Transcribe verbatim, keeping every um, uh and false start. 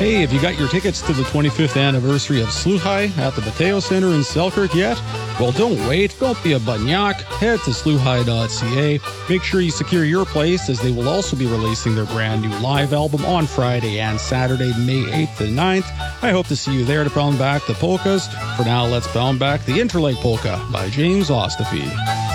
Hey, have you got your tickets to the twenty-fifth anniversary of Sluhai at the Mateo Center in Selkirk yet? Well, don't wait. Don't be a bunyak. Head to sluhai dot c a. Make sure you secure your place, as they will also be releasing their brand new live album on Friday and Saturday, May eighth and ninth. I hope to see you there to pound back the polkas. For now, let's pound back the Interlake Polka by James Ostafy.